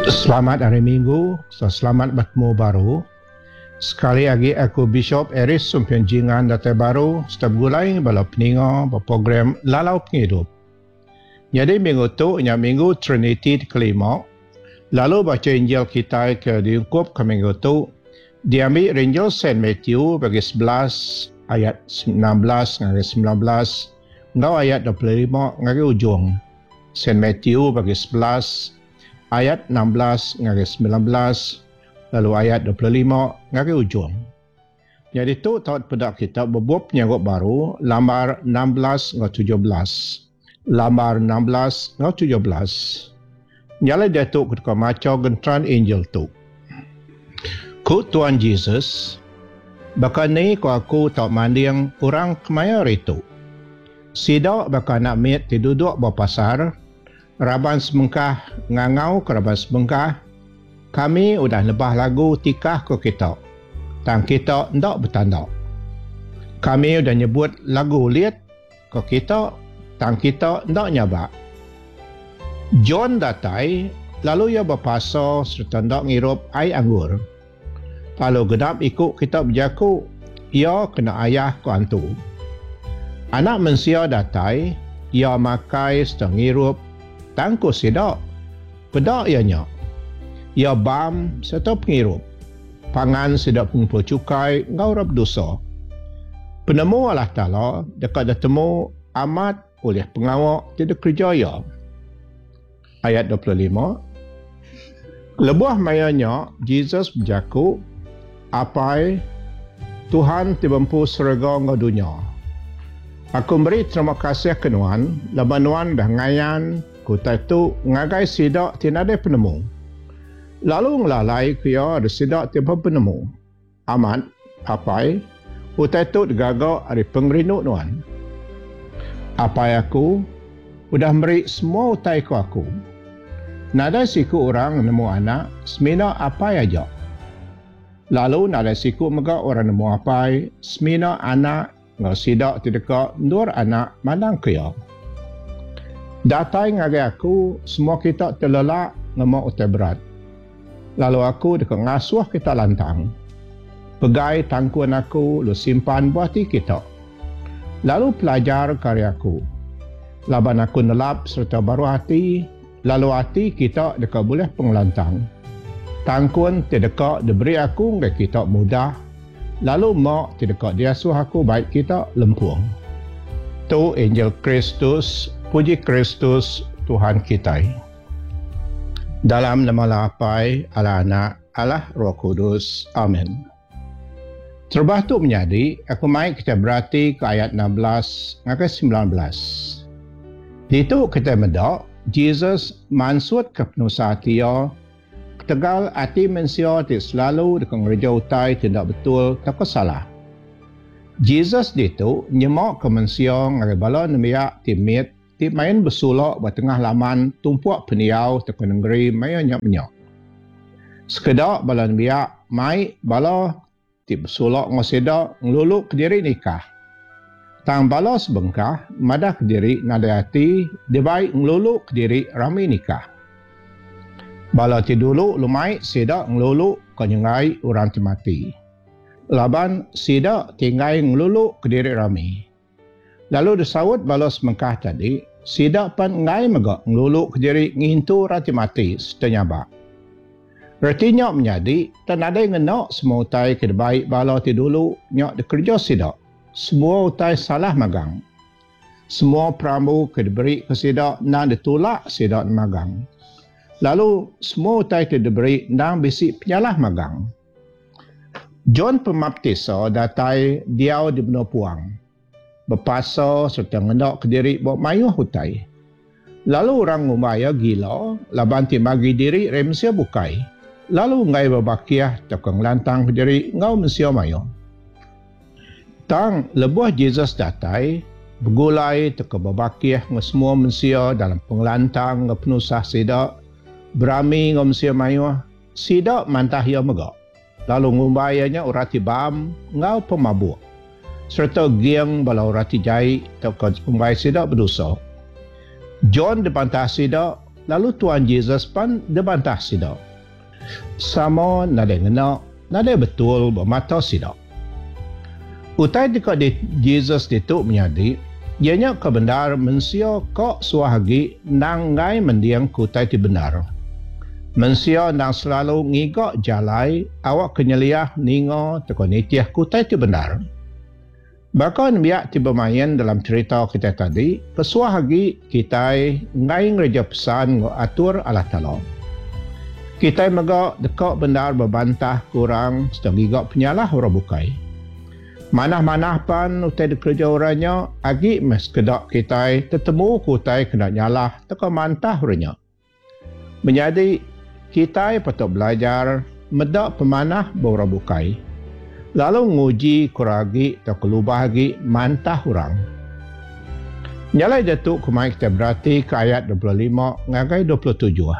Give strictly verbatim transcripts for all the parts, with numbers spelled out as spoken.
Selamat hari Minggu, so selamat bertemu baru. Sekali lagi aku Bishop Eris Sumpian Jingan Datai Baru setiap gulai bala peninga berprogram Lalau Penghidup. Jadi minggu tu, nya minggu Trinity kelima. Lalu baca Injil kita ke diungkup ke minggu tu. Diambil Injil Saint Matthew bagi sebelas ayat enam belas ngari sembilan belas. Ngau ayat dua puluh lima ngari ujung. Saint Matthew bagi sebelas ayat enam belas ngari sembilan belas. Lalu ayat dua puluh lima ngari ujung. Jadi tu taut pedak kita berbuat penyanggut baru lambar enam belas ngau tujuh belas. Lambar enam belas ngau tujuh belas. Nyala dia tu ketika maca gentran Injil tu. Ku Tuhan Yesus, bakal ni ku aku tak manding orang kemaya itu. Sidak bakal nak mit duduk bawah pasar, raban semengkah ngangau ke raban semengkah, kami udah lebah lagu tikah ke kita. Tang kita ndak bertanda. Kami udah nyebut lagu liat ke kita, tang kita ndak nyabak. John datai, lalu ia berpasa serta ndak ngirup air anggur. Kalau genap ikut kitab berjaku, ia kena ayah ke antu. Anak manusia datai, ia makai setengah ngirup, tangku sidak. Pedak ianya. Ia bam serta pengirup. Pangan sidak pengumpul cukai, ngau rap dosa. Penemu Allah Ta'ala, dekat bertemu amat oleh pengawak tidak kerja ia. Ayat dua puluh lima. Lebuh mayanya, Jesus berjaku, apai Tuhan tibampu serga ngau dunia. Aku beri terima kasih ke Nuan, laban Nuan dah ngayan, kutai tu ngagai sidak tinada penemu. Lalu ngelalai kaya ada sidak tiba penemu. Amat, apai, kutai tu digagak dari pengerinu Nuan. Apai aku, udah beri semua utai ku aku. Nada siku orang nemu anak, semina apai aja. Lalu nada siku mega orang nemu apai, semina anak, ngau sidak tidak nur anak mandang kaya. Datai ngagai aku, semua kita terlelak ngemak utai berat. Lalu aku dekat ngasuh kita lantang. Pegai tangkuan aku, lu simpan buah hati kita. Lalu pelajar karyaku. Laban aku nelap serta baru hati, lalu hati kita dekat boleh pengelantang. Tangkuan tidak diberi aku ngai kita mudah, lalu mak tidak diasuh aku baik kita lempung. Tu Injil Kristus, puji Kristus Tuhan kita. Dalam nama Lapai, Allah Anak, Allah Roh Kudus. Amin. Terubah tu menjadi, aku mai kita berarti ke ayat enam belas ke sembilan belas. Di itu kita mendak, Jesus mansut ke penusa dia, ketegal hati manusia tidak selalu dengan gereja utai tidak betul, tak salah. Jesus itu nyemak ke manusia ngari bala nemiak timit, ti main bersulak bertengah laman tumpuak peniau tekan negeri maya nyak-nyak. Sekedar bala nemiak mai bala ti bersulak ngoseda ngeluluk ke diri nikah. Tang bala sebengkah madah ke diri nada hati dibaik ngeluluk ke diri rami nikah. Bala ti dulu lumai sedak ngeluluk ke nyengai orang ti mati. Laban sedak tinggai ngeluluk ke diri rami. Lalu disawut bala semengkah tadi, sedak pan ngai megak ngeluluk ke diri ngintu orang ti mati setanyabak. Artinya menjadi, tak ada yang nak semua utai ke baik bala ti dulu nyak dikerja sedak. Semua utai salah magang. Semua peramu ke diberi ke sedak dan ditolak sedak magang. Lalu semua utai ke diberi dan bisik penyalah magang. John Pembaptisa datai diau di benua puang. Berpasa serta ngendak ke diri buat mayuh utai. Lalu orang ngumaya gila, laban ti bagi diri remsia bukai. Lalu ngai berbakiah tekang lantang ke diri ngau mensia mayuh. Tang lebuah Jesus datai, bergulai teka berbakiah nge semua mensia dalam pengelantang nge penusah sidak, berami nge mensia mayuh, sidak mantah ia megak. Lalu ngumbayanya urati bam, ngau pemabuk. Serta giang bala urati jai teka pembayar sidak berdosa. John dipantah sidak, lalu Tuan Yesus pun dibantah sidak. Sama nada ngena, nada betul bermata sidak. Utai jika Yesus itu menyadi, ianya kebenar mensia kok suahagi nang ngai mendiang kutai ti benar. Mensia nang selalu ngigak jalai awak kenyeliah ningo teko nitiah kutai ti benar. Bahkan biak ti bermain dalam cerita kita tadi, kesuahagi kita ngai ngereja pesan ngo atur Allah Ta'ala. Kita megak dekak benar berbantah kurang sedang ngigak penyalah orang bukai. Manah-manah pan utai dikerja orangnya, agi mes kedak kita tetemu kutai kena nyalah teka mantah orangnya. Menjadi kita patut belajar medak pemanah baura bukai. Lalu nguji kuragi atau kelubah lagi mantah orang. Nyalai datuk kemai kita berarti ke ayat dua puluh lima ngagai dua puluh tujuh.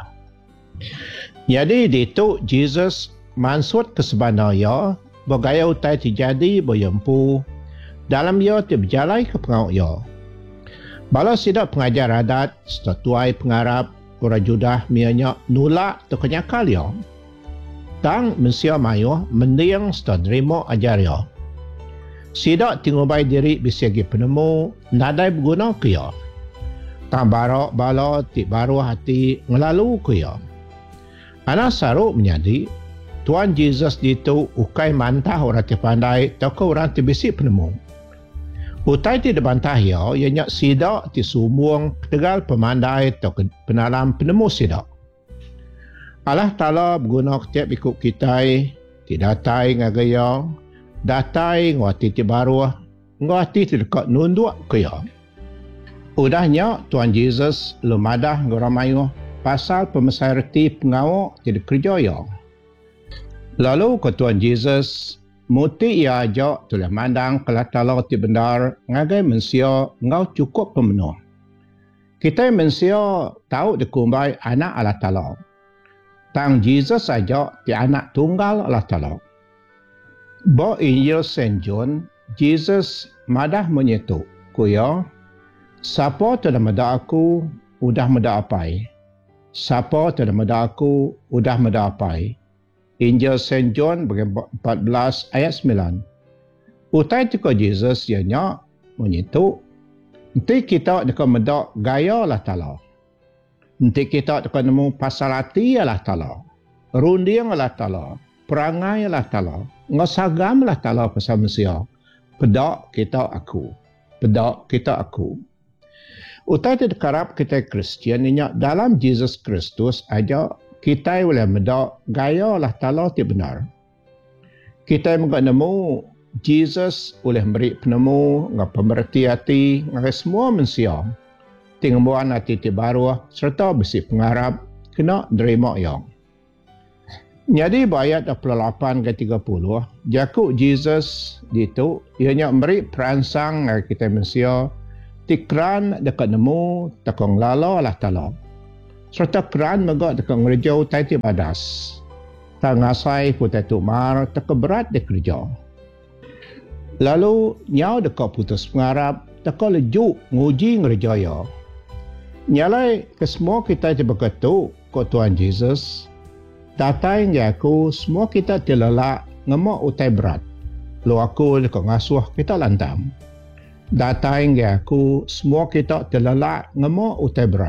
Jadi dituk Jesus mansut ke sebenarnya bergaya utai terjadi berjempu dalam ia terberjalai ke pengawak ia. Balau sidak pengajar adat, statuai pengarap, orang judah mianya nulak atau kenyakal ia. Tang mensia mayu mendiang setan terima ajar ia. Sidak tingubai diri bisagi penemu, nadai berguna ke ia. Tang barak bala tik baru hati ngelalu ke ia. Anak saruk menyadi, Tuan Yesus itu ukai mantah orang terpandai atau orang terbisik penemu. Utai tidak bantah ia, ianya sidak ti sumbuang tegal pemandai atau penalam penemu sidak. Allah Ta'ala berguna ketiap ikut kita, tidak datai ngagaya, datai ngwati ti baru, ngwati ti dekat nunduk ke ia. Udahnya Tuan Yesus lemadah ngoramayu pasal pemesai reti pengawak tidak kerja ia. Lalu ke Tuan Yesus, muti ia ajak tulah mandang kalau Allah ti benar, ngagai mensia ngau cukup pemenuh. Kita mensia tahu dikumbai anak Allah Ta'ala. Tang Jesus ajak ti anak tunggal Allah Ta'ala. Ba Injil Saint John, Jesus madah menyetuk, kuya, siapa telah meda aku, udah meda apai. Siapa telah meda aku, udah meda apai. Injil Saint John bagian empat belas ayat sembilan. Utai tika Jesus ianya menyentuh. Nanti kita dekat medak gaya Allah Ta'ala. Nanti kita dekat nemu pasal hati Allah Ta'ala. Rundiang Allah Ta'ala. Perangai Allah Ta'ala. Ngasagam Allah Ta'ala pasal manusia. Pedak kita aku. Pedak kita aku. Utai terdekarap kita Kristian ianya dalam Jesus Kristus aja kita boleh medak gaya Allah Ta'ala ti benar. Kita mengat nemu Jesus boleh beri penemu ngah pemerhati hati ngah semua manusia. Tingguan hati ti baru serta besi pengarap kena derima yang. Jadi ayat dua puluh lapan ke tiga puluh, jakuk Jesus itu ianya beri peransang ngah kita manusia tikran dekat nemu takong lala Allah Ta'ala. Serta keran megak dekat ngerja utai ti badas. Tak ngasai putai tu mar, tak berat dia kerja. Lalu, nyau dekat putus pengarap, tak lejuk nguji ngerja ya. Nyalai ke semua kita ti berketuk ke Tuan Jesus. Datai nge aku, semua kita ti lelak ngemak utai berat. Lu aku dekat ngasuh kita lantam. Datai nge aku, semua kita ti lelak ngemak utai berat.